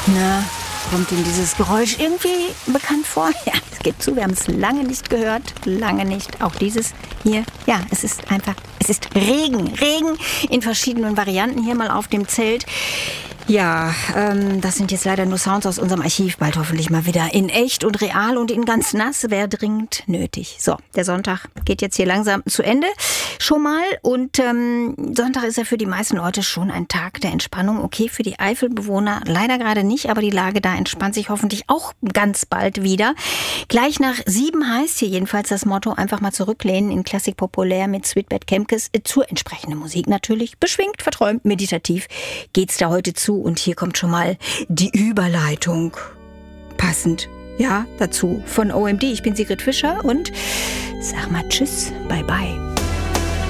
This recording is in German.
Na, kommt Ihnen dieses Geräusch irgendwie bekannt vor? Ja, es geht zu, wir haben es lange nicht gehört. Lange nicht. Auch dieses hier. Ja, es ist Regen. Regen in verschiedenen Varianten hier mal auf dem Zelt. Ja, das sind jetzt leider nur Sounds aus unserem Archiv. Bald hoffentlich mal wieder in echt und real und in ganz nass. Wäre dringend nötig. So, der Sonntag geht jetzt hier langsam zu Ende. Schon mal. Und Sonntag ist ja für die meisten Leute schon ein Tag der Entspannung. Okay, für die Eifelbewohner leider gerade nicht. Aber die Lage da entspannt sich hoffentlich auch ganz bald wieder. Gleich nach 7 heißt hier jedenfalls das Motto: einfach mal zurücklehnen in Klassik populär mit Sweetbet Kemkes. Zur entsprechenden Musik natürlich. Beschwingt, verträumt, meditativ geht's da heute zu. Und hier kommt schon mal die Überleitung. Passend, ja, dazu von OMD. Ich bin Sigrid Fischer und sag mal Tschüss, bye bye.